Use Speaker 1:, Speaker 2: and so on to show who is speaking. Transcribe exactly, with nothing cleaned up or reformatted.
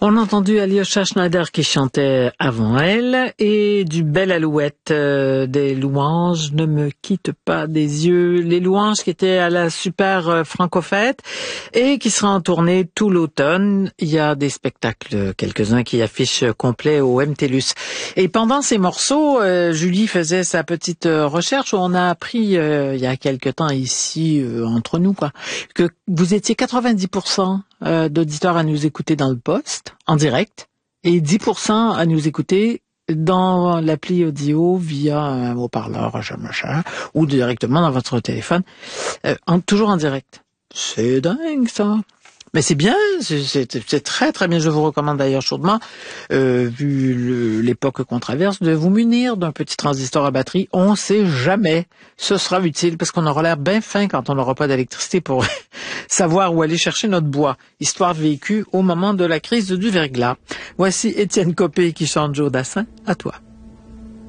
Speaker 1: On a entendu Alyosha Schneider qui chantait avant elle et du Belle Alouette, euh, des louanges ne me quittent pas des yeux, les louanges qui étaient à la super euh, Franco-Fête et qui sera en tournée tout l'automne. Il y a des spectacles, quelques-uns qui affichent complet au M T L U S. Et pendant ces morceaux, euh, Julie faisait sa petite euh, recherche où on a appris euh, il y a quelque temps ici euh, entre nous quoi, que vous étiez quatre-vingt-dix pour cent euh, d'auditeurs à nous écouter dans le poste, en direct, et dix pour cent à nous écouter dans l'appli audio via un haut-parleur, machin, machin, ou directement dans votre téléphone, euh, en, toujours en direct. C'est dingue, ça. Mais c'est bien, c'est, c'est, c'est très très bien. Je vous recommande d'ailleurs chaudement, euh, vu le, l'époque qu'on traverse, de vous munir d'un petit transistor à batterie. On sait jamais. Ce sera utile parce qu'on aura l'air bien fin quand on n'aura pas d'électricité pour savoir où aller chercher notre bois. Histoire vécue au moment de la crise du verglas. Voici Étienne Copé qui chante Joe Dassin. À toi.